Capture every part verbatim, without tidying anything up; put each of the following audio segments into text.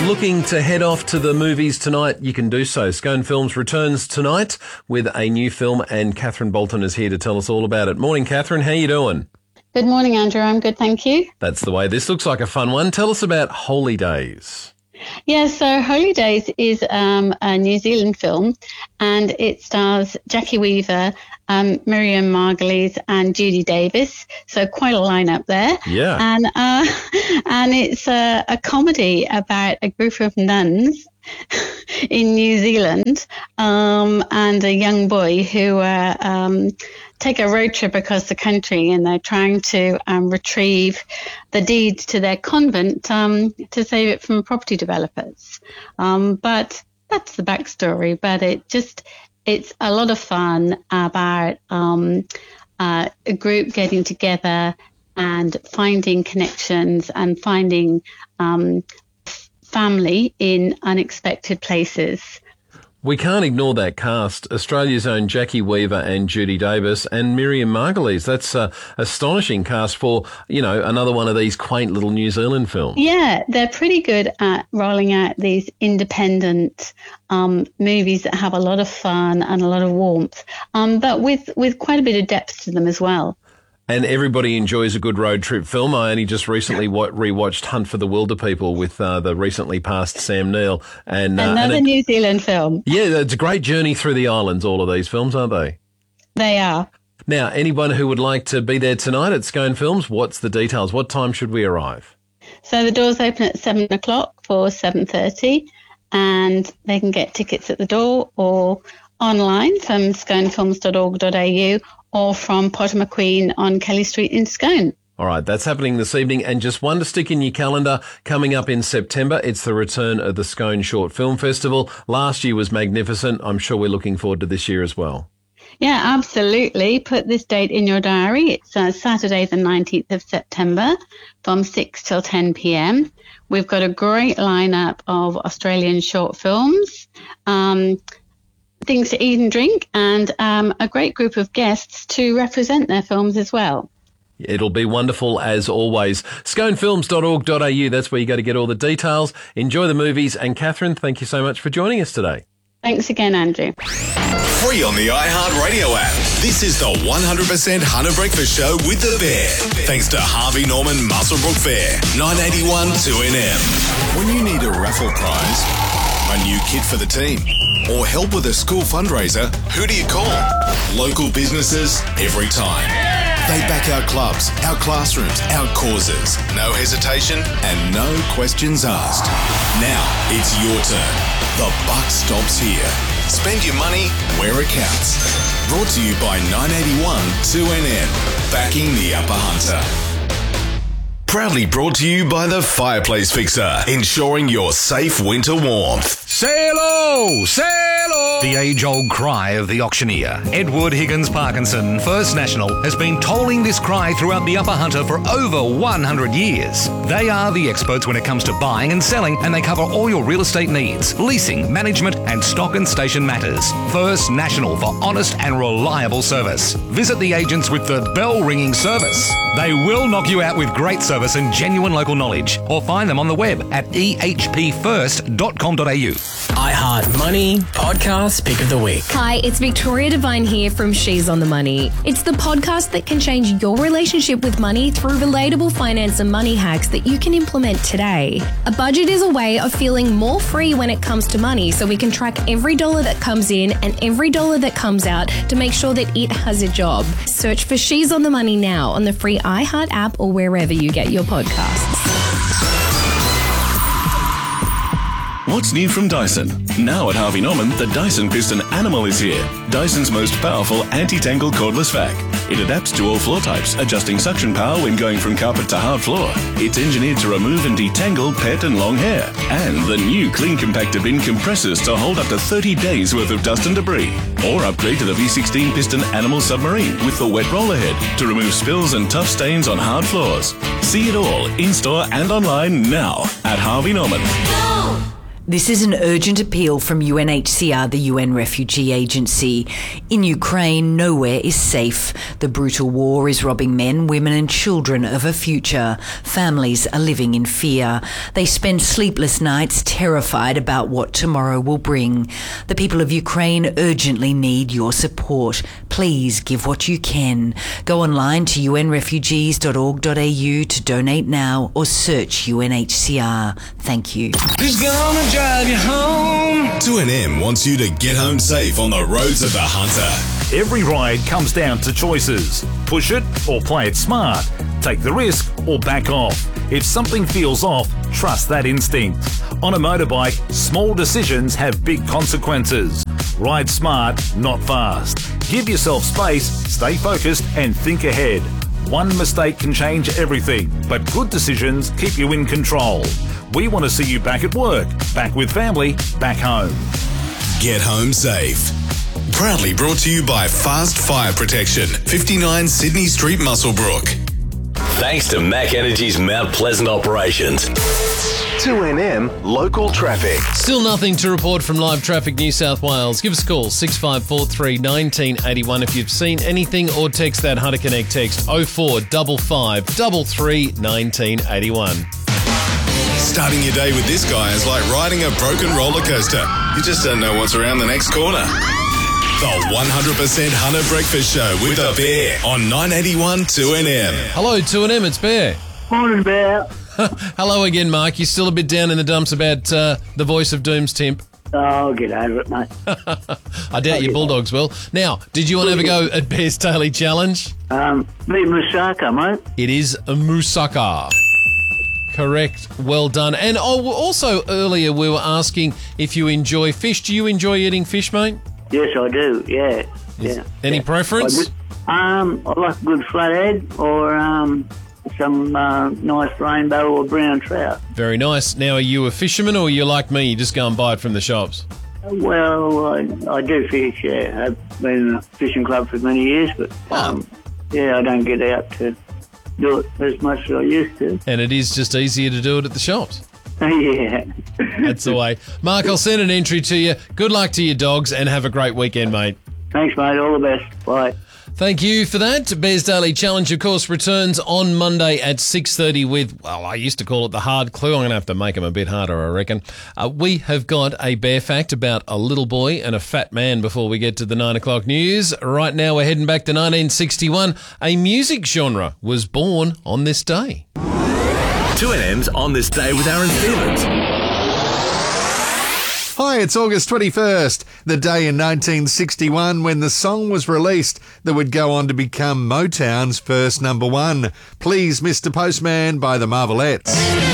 looking to head off to the movies tonight, you can do so. Scone Films returns tonight with a new film, and Catherine Bolton is here to tell us all about it. Morning, Catherine. How you doing? Good morning, Andrew. I'm good, thank you. That's the way. This looks like a fun one. Tell us about Holy Days. Yeah, so Holy Days is um, a New Zealand film, and it stars Jackie Weaver, um, Miriam Margolyes, and Judy Davis. So quite a lineup there. Yeah. And uh, and it's a, a comedy about a group of nuns in New Zealand um, and a young boy who uh, um, take a road trip across the country, and they're trying to um, retrieve the deeds to their convent um, to save it from property developers. Um, but that's the backstory. But it just, it's a lot of fun about um, uh, a group getting together and finding connections and finding um, family in unexpected places. We can't ignore that cast. Australia's own Jackie Weaver and Judy Davis and Miriam Margolyes. That's an astonishing cast for, you know, another one of these quaint little New Zealand films. Yeah, they're pretty good at rolling out these independent um, movies that have a lot of fun and a lot of warmth, um, but with, with quite a bit of depth to them as well. And everybody enjoys a good road trip film. I only just recently wa- rewatched Hunt for the Wilderpeople with uh, the recently passed Sam Neill. And, uh, Another and a, New Zealand film. Yeah, it's a great journey through the islands, all of these films, aren't they? They are. Now, anyone who would like to be there tonight at Scone Films, what's the details? What time should we arrive? So the doors open at seven o'clock for seven thirty, and they can get tickets at the door or online from scone films dot org dot a u or from Potter McQueen on Kelly Street in Scone. All right, that's happening this evening. And just one to stick in your calendar, coming up in September, it's the return of the Scone Short Film Festival. Last year was magnificent. I'm sure we're looking forward to this year as well. Yeah, absolutely. Put this date in your diary. It's uh, Saturday the nineteenth of September from six till ten p.m. We've got a great lineup of Australian short films, um, things to eat and drink, and um, a great group of guests to represent their films as well. It'll be wonderful as always. scone films dot org dot a u, that's where you go to get all the details. Enjoy the movies. And Catherine, thank you so much for joining us today. Thanks again, Andrew. Free on the iHeartRadio app. This is the one hundred percent Hunter Breakfast Show with The Bear. Thanks to Harvey Norman Muswellbrook Fair, nine eighty-one two N M. When you need a raffle prize, a new kit for the team, or help with a school fundraiser, who do you call? Local businesses every time. They back our clubs, our classrooms, our causes. No hesitation and no questions asked. Now it's your turn. The buck stops here. Spend your money where it counts. Brought to you by nine eighty-one two N M. Backing the Upper Hunter. Proudly brought to you by the Fireplace Fixer, ensuring your safe winter warmth. Say hello! Say hello! The age-old cry of the auctioneer, Edward Higgins Parkinson, First National, has been tolling this cry throughout the Upper Hunter for over one hundred years. They are the experts when it comes to buying and selling, and they cover all your real estate needs, leasing, management, and stock and station matters. First National for honest and reliable service. Visit the agents with the bell-ringing service. They will knock you out with great service and genuine local knowledge, or find them on the web at e h p first dot com dot a u. iHeart Money Podcast Pick of the Week. Hi, it's Victoria Devine here from She's on the Money. It's the podcast that can change your relationship with money through relatable finance and money hacks that you can implement today. A budget is a way of feeling more free when it comes to money, so we can track every dollar that comes in and every dollar that comes out to make sure that it has a job. Search for She's on the Money now on the free iHeart app or wherever you get your podcasts. What's new from Dyson? Now at Harvey Norman, the Dyson Piston Animal is here. Dyson's most powerful anti-tangle cordless vac. It adapts to all floor types, adjusting suction power when going from carpet to hard floor. It's engineered to remove and detangle pet and long hair. And the new Clean Compactor bin compressors to hold up to thirty days worth of dust and debris. Or upgrade to the V sixteen Piston Animal Submarine with the wet roller head to remove spills and tough stains on hard floors. See it all in-store and online now at Harvey Norman. This is an urgent appeal from U N H C R, the U N Refugee Agency. In Ukraine, nowhere is safe. The brutal war is robbing men, women and children of a future. Families are living in fear. They spend sleepless nights terrified about what tomorrow will bring. The people of Ukraine urgently need your support. Please give what you can. Go online to u n refugees dot org dot a u to donate now or search U N H C R. Thank you. Who's gonna drive you home? two N M wants you to get home safe on the roads of the Hunter. Every ride comes down to choices. Push it or play it smart. Take the risk or back off. If something feels off, trust that instinct. On a motorbike, small decisions have big consequences. Ride smart, not fast. Give yourself space, stay focused and think ahead. One mistake can change everything, but good decisions keep you in control. We want to see you back at work, back with family, back home. Get home safe. Proudly brought to you by Fast Fire Protection, fifty-nine Sydney Street, Muswellbrook. Thanks to Mac Energy's Mount Pleasant operations. two N M local traffic. Still nothing to report from Live Traffic New South Wales. Give us a call, six five four three, one nine eight one if you've seen anything, or text that Hunter Connect text oh four five five, three three, one nine eight one. Starting your day with this guy is like riding a broken roller coaster. You just don't know what's around the next corner. The one hundred percent Hunter Breakfast Show with the Bear on nine eighty-one two N M. Hello, two N M, it's Bear. Morning, Bear. Hello again, Mark. You're still a bit down in the dumps about uh, the voice of Doom's Timp. Oh, I'll get over it, mate. I doubt your Bulldogs will. Now, did you want to have a go at Bear's Daily Challenge? Um, beat Moussaka, mate. It is a moussaka. Correct. Well done. And oh, also earlier we were asking if you enjoy fish. Do you enjoy eating fish, mate? Yes, I do. Yeah. Yeah. Any yeah. preference? I um, I like a good flathead or um, some uh, nice rainbow or brown trout. Very nice. Now, are you a fisherman or are you like me? You just go and buy it from the shops? Well, I, I do fish, yeah. I've been in a fishing club for many years, but um, yeah, I don't get out to do it as much as I used to. And it is just easier to do it at the shops. Yeah. That's the way. Mark, I'll send an entry to you. Good luck to your dogs and have a great weekend, mate. Thanks, mate. All the best. Bye. Thank you for that. Bear's Daily Challenge, of course, returns on Monday at six thirty with, well, I used to call it the hard clue. I'm going to have to make them a bit harder, I reckon. Uh, we have got a bear fact about a little boy and a fat man before we get to the nine o'clock news. Right now, we're heading back to nineteen sixty-one. A music genre was born on this day. two N M's on this day with Aaron Stevens. Hi, it's August twenty-first, the day in nineteen sixty-one when the song was released that would go on to become Motown's first number one. Please, Mister Postman by the Marvelettes.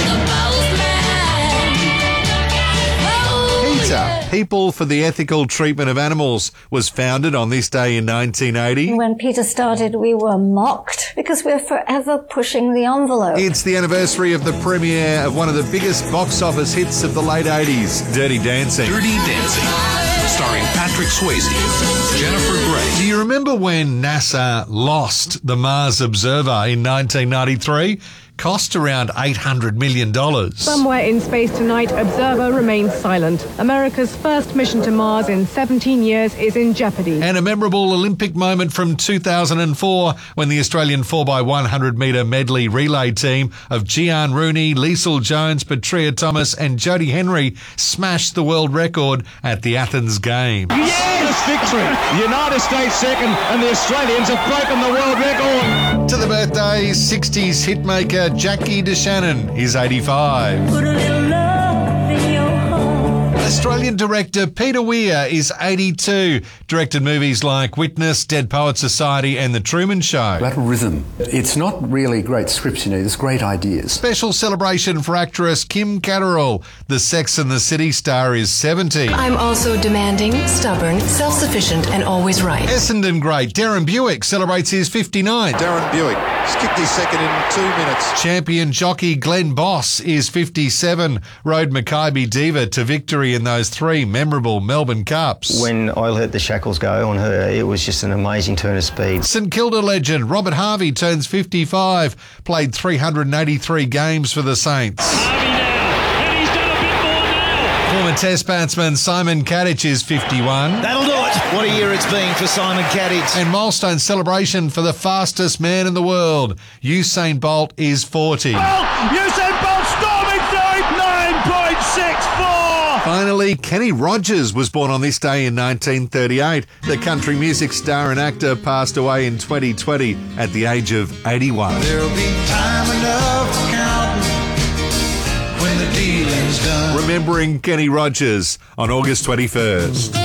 PETA, People for the Ethical Treatment of Animals, was founded on this day in nineteen eighty. When PETA started, we were mocked because we're forever pushing the envelope. It's the anniversary of the premiere of one of the biggest box office hits of the late eighties, Dirty Dancing. Dirty Dancing, starring Patrick Swayze, Jennifer Grey. Do you remember when NASA lost the Mars Observer in nineteen ninety-three? Cost around eight hundred million dollars. Somewhere in space tonight, Observer remains silent. America's first mission to Mars in seventeen years is in jeopardy. And a memorable Olympic moment from two thousand four when the Australian four by one hundred metre medley relay team of Gian Rooney, Liesl Jones, Petria Thomas and Jodie Henry smashed the world record at the Athens Games. Yes, victory! The United States second and the Australians have broken the world record. To the birthday, sixties hitmaker Jackie DeShannon is eighty-five. Put a little love in your heart. Australian director Peter Weir is eighty-two. Directed movies like Witness, Dead Poets Society and The Truman Show. Lateral rhythm. It's not really great scripts, you know, there's great ideas. Special celebration for actress Kim Cattrall. The Sex and the City star is seventy. I'm also demanding, stubborn, self-sufficient and always right. Essendon great Darren Buick celebrates his fifty-nine. Darren Buick skipped his second in two minutes. Champion jockey Glenn Boss is fifty-seven. Rode Makybe Diva to victory in those three memorable Melbourne Cups. When I let the shackles go on her, it was just an amazing turn of speed. St Kilda legend Robert Harvey turns fifty-five. Played three hundred eighty-three games for the Saints. Harvey now, and he's done a bit more now. Former Test batsman Simon Kadich is fifty-one. That'll do it. What a year it's been for Simon Kadich. And milestone celebration for the fastest man in the world. Usain Bolt is forty. Oh, Usain Bolt storming through it, nine point six four. Finally, Kenny Rogers was born on this day in nineteen thirty-eight. The country music star and actor passed away in twenty twenty at the age of eighty-one. There'll be time enough for counting when the dealing's done. Remembering Kenny Rogers on August twenty-first.